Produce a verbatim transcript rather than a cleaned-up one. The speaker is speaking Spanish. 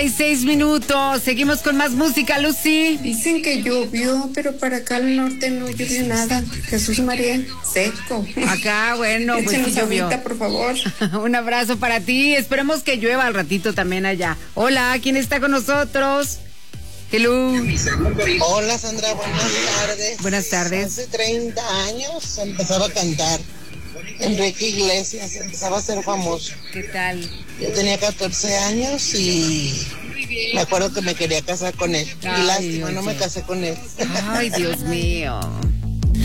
Seis minutos, seguimos con más música, Lucy. Dicen que llovió, pero para acá al norte no llovió nada. Jesús María, seco. Acá, bueno, pues sí llovió. Agüita, por favor. Un abrazo para ti, esperemos que llueva al ratito también allá. Hola, ¿quién está con nosotros? Hello. Hola Sandra, buenas tardes. Buenas tardes. Hace treinta años empezaba a cantar. Enrique Iglesias empezaba a ser famoso. ¿Qué tal? Yo tenía catorce años y me acuerdo que me quería casar con él. Ay, y lástima, Dios no me mío. casé con él. Ay, Dios mío.